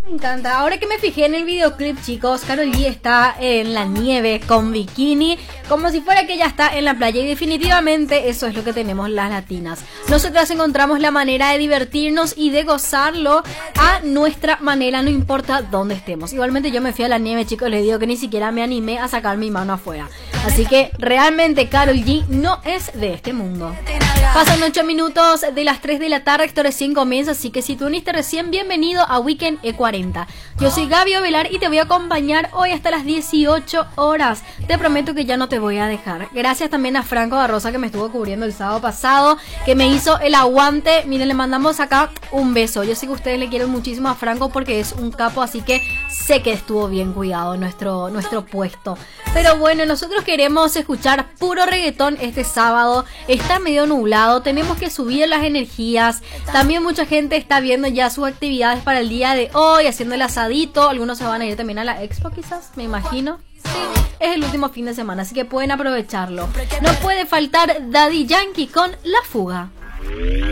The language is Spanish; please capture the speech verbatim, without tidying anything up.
Me encanta. Ahora que me fijé en el videoclip, chicos, Karol G está en la nieve con bikini, como si fuera que ella está en la playa. Y definitivamente eso es lo que tenemos las latinas. Nosotras encontramos la manera de divertirnos y de gozarlo a nuestra manera, no importa dónde estemos. Igualmente yo me fui a la nieve, chicos, les digo que ni siquiera me animé a sacar mi mano afuera. Así que realmente Karol G no es de este mundo. Pasan ocho minutos de las tres de la tarde, esto recién comienza, así que si tú uniste recién, bienvenido a Weekend E cuarenta. Yo soy Gaby Ovelar y te voy a acompañar hoy hasta las dieciocho horas. Te prometo que ya no te voy a dejar. Gracias también a Franco da Rosa, que me estuvo cubriendo el sábado pasado, que me hizo el aguante. Miren, le mandamos acá un beso. Yo sé que ustedes le quieren muchísimo a Franco porque es un capo, así que sé que estuvo bien cuidado nuestro, nuestro puesto. Pero bueno, nosotros queremos escuchar puro reggaetón este sábado. Está medio nublado, tenemos que subir las energías. También mucha gente está viendo ya sus actividades para el día de hoy, haciendo el asadito. Algunos se van a ir también a la expo, quizás, me imagino. Sí, es el último fin de semana, así que pueden aprovecharlo. No puede faltar Daddy Yankee con La Fuga.